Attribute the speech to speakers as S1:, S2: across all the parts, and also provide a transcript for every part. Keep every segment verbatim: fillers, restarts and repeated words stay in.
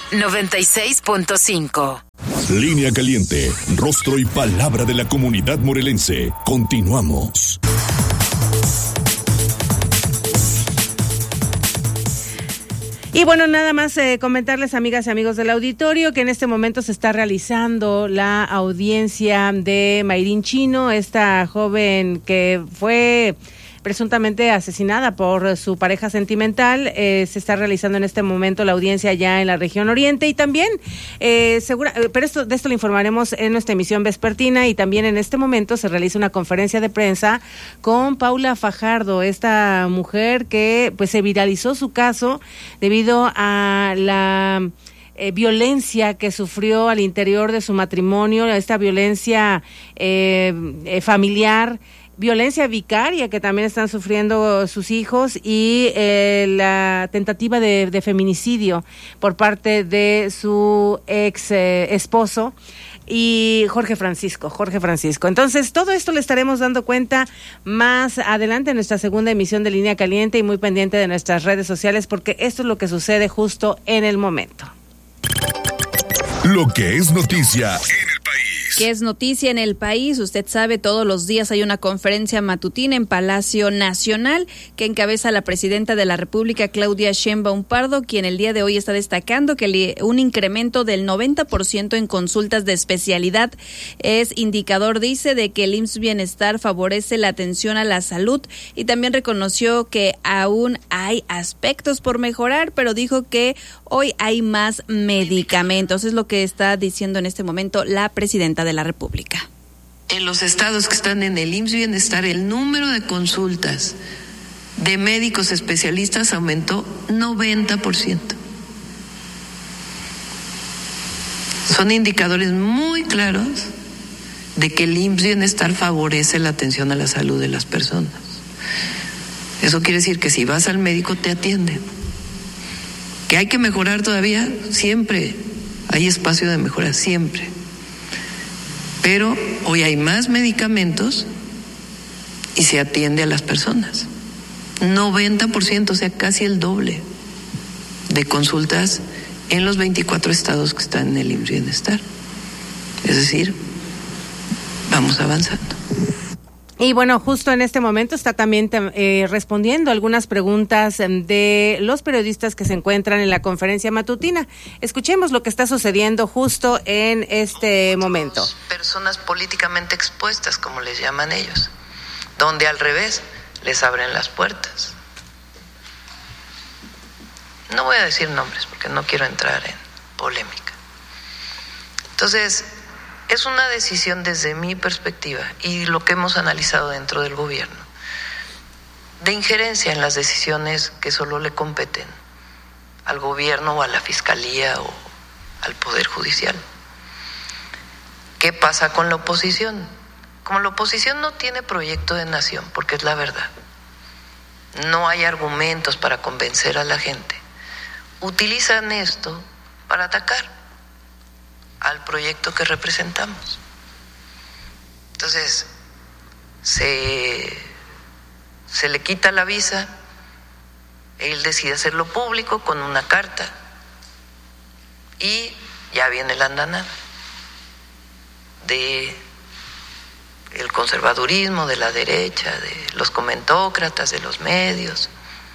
S1: noventa y seis punto cinco.
S2: Línea Caliente, rostro y palabra de la comunidad morelense. Continuamos.
S3: Y bueno, nada más eh, comentarles, amigas y amigos del auditorio, que en este momento se está realizando la audiencia de Mayrin Chino, esta joven que fue presuntamente asesinada por su pareja sentimental. Eh, se está realizando en este momento la audiencia ya en la región oriente y también, eh, segura, pero esto, de esto le informaremos en nuestra emisión vespertina, y también en este momento se realiza una conferencia de prensa con Paula Fajardo, esta mujer que pues se viralizó su caso debido a la Eh, violencia que sufrió al interior de su matrimonio, esta violencia eh, eh, familiar, violencia vicaria que también están sufriendo sus hijos, y eh, la tentativa de, de feminicidio por parte de su ex eh, esposo y Jorge Francisco, Jorge Francisco. Entonces, todo esto le estaremos dando cuenta más adelante en nuestra segunda emisión de Línea Caliente, y muy pendiente de nuestras redes sociales, porque esto es lo que sucede justo en el momento.
S2: Lo que es noticia en el país.
S4: ¿Qué es noticia en el país? Usted sabe, todos los días hay una conferencia matutina en Palacio Nacional que encabeza la presidenta de la República, Claudia Sheinbaum Pardo, quien el día de hoy está destacando que un incremento del noventa por ciento en consultas de especialidad es indicador, dice, de que el I M S S Bienestar favorece la atención a la salud, y también reconoció que aún hay aspectos por mejorar, pero dijo que hoy hay más medicamentos. Es lo que está diciendo en este momento la presidenta de la República.
S5: En los estados que están en el I M S S Bienestar, el número de consultas de médicos especialistas aumentó noventa por ciento. Son indicadores muy claros de que el I M S S Bienestar favorece la atención a la salud de las personas. Eso quiere decir que si vas al médico te atienden. Que hay que mejorar todavía, siempre hay espacio de mejora, siempre. Pero hoy hay más medicamentos y se atiende a las personas. noventa por ciento, o sea, casi el doble de consultas en los veinticuatro estados que están en el I M S S Bienestar. Es decir, vamos avanzando.
S3: Y bueno, justo en este momento está también eh, respondiendo algunas preguntas de los periodistas que se encuentran en la conferencia matutina. Escuchemos lo que está sucediendo justo en este momento.
S5: Personas políticamente expuestas, como les llaman ellos, donde al revés les abren las puertas. No voy a decir nombres porque no quiero entrar en polémica. Entonces, es una decisión desde mi perspectiva y lo que hemos analizado dentro del gobierno, de injerencia en las decisiones que solo le competen al gobierno o a la fiscalía o al Poder Judicial. ¿Qué pasa con la oposición? Como la oposición no tiene proyecto de nación, porque es la verdad, no hay argumentos para convencer a la gente, utilizan esto para atacar al proyecto que representamos. Entonces, se, se le quita la visa, él decide hacerlo público con una carta y ya viene la andanada de el conservadurismo, de la derecha, de los comentócratas, de los medios.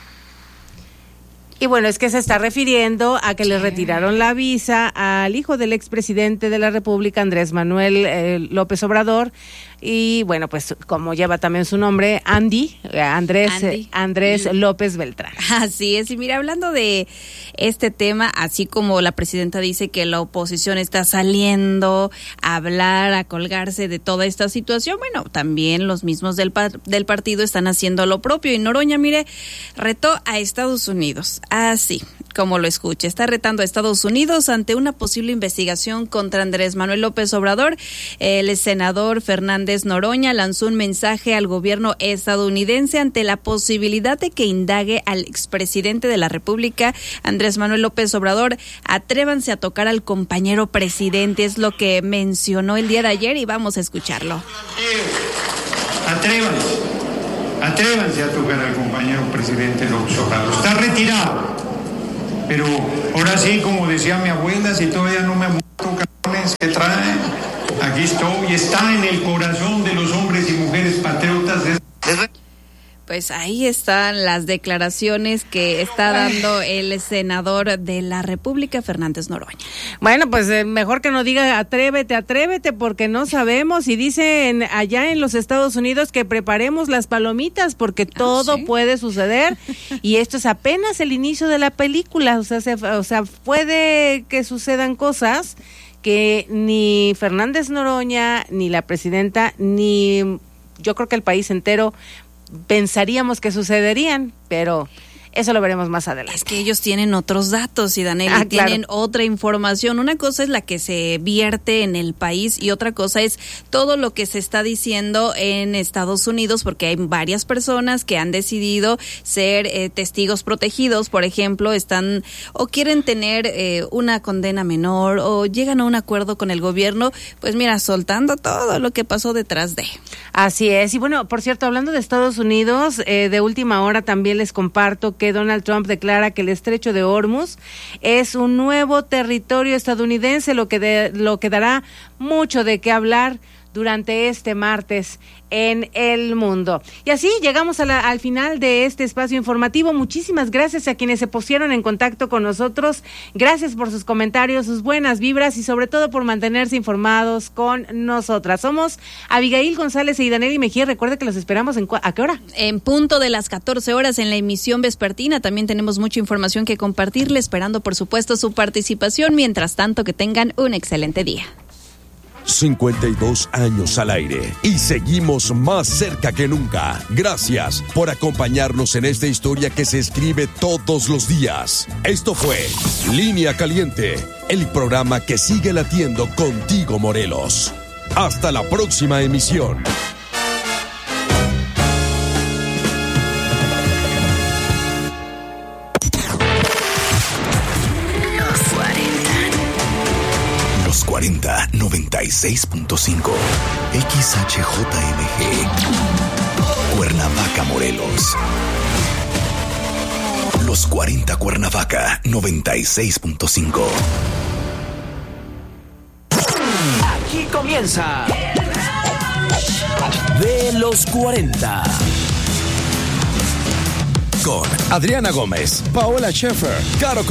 S3: Y bueno, es que se está refiriendo a que le retiraron la visa al hijo del expresidente de la República, Andrés Manuel eh, López Obrador. Y bueno, pues como lleva también su nombre, Andy, Andrés, Andy. Andrés López Beltrán.
S4: Así es, y mira, hablando de este tema, así como la presidenta dice que la oposición está saliendo a hablar, a colgarse de toda esta situación, bueno, también los mismos del, par- del partido están haciendo lo propio. Y Noroña, mire, retó a Estados Unidos, así como lo escucha, está retando a Estados Unidos ante una posible investigación contra Andrés Manuel López Obrador. El senador Fernández Noroña lanzó un mensaje al gobierno estadounidense ante la posibilidad de que indague al expresidente de la República, Andrés Manuel López Obrador. Atrévanse a tocar al compañero presidente, es lo que mencionó el día de ayer, y vamos a escucharlo.
S6: Atrévanse, atrévanse a tocar al compañero presidente López Obrador. Está retirado, Pero ahora sí, como decía mi abuela, si todavía no me ha muerto, cabrones, ¿qué traen? Aquí estoy, está en el corazón de los hombres y mujeres patriotas de...
S4: Pues ahí están las declaraciones que está dando el senador de la República, Fernández Noroña.
S3: Bueno, pues eh, mejor que no diga atrévete, atrévete, porque no sabemos. Y dicen allá en los Estados Unidos que preparemos las palomitas, porque ah, todo ¿sí? puede suceder. Y esto es apenas el inicio de la película. O sea, se, o sea, puede que sucedan cosas que ni Fernández Noroña, ni la presidenta, ni yo creo que el país entero pensaríamos que sucederían, pero eso lo veremos más adelante.
S4: Es que ellos tienen otros datos, y Danelli, ah, tienen claro. otra información. Una cosa es la que se vierte en el país y otra cosa es todo lo que se está diciendo en Estados Unidos, porque hay varias personas que han decidido ser eh, testigos protegidos, por ejemplo, están o quieren tener eh, una condena menor o llegan a un acuerdo con el gobierno, pues mira, soltando todo lo que pasó detrás de.
S3: Así es. Y bueno, por cierto, hablando de Estados Unidos, eh, de última hora también les comparto que Donald Trump declara que el estrecho de Hormuz es un nuevo territorio estadounidense, lo que de, lo que dará mucho de qué hablar durante este martes en el mundo. Y así llegamos a la, al final de este espacio informativo. Muchísimas gracias a quienes se pusieron en contacto con nosotros. Gracias por sus comentarios, sus buenas vibras y sobre todo por mantenerse informados con nosotras. Somos Abigail González y Danelli Mejía. Recuerde que los esperamos en ¿a qué hora?
S4: En punto de las catorce horas en la emisión vespertina. También tenemos mucha información que compartirle, esperando por supuesto su participación. Mientras tanto, que tengan un excelente día.
S2: cincuenta y dos años al aire y seguimos más cerca que nunca. Gracias por acompañarnos en esta historia que se escribe todos los días. Esto fue Línea Caliente, el programa que sigue latiendo contigo, Morelos. Hasta la próxima emisión.
S7: cuarenta, noventa y seis punto cinco X H J M G Cuernavaca, Morelos. Los cuarenta Cuernavaca, noventa y seis punto cinco.
S8: Aquí comienza De los cuarenta.
S2: Con Adriana Gómez, Paola Schaefer, Caro